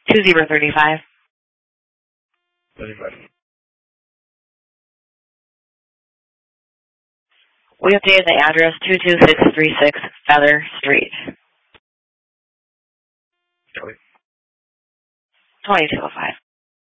2035. 35. We updated the address 22636 Feather Street. 2205.